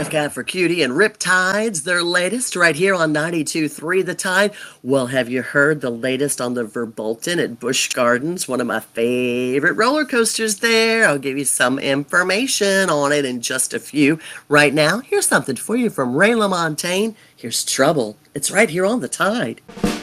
I've got for Cutie and Riptides, their latest right here on 92.3 The Tide. Well, have you heard the latest on the Verbolten at Busch Gardens? One of my favorite roller coasters there. I'll give you some information on it in just a few. Right now, here's something for you from Ray LaMontagne. Here's Trouble. It's right here on The Tide.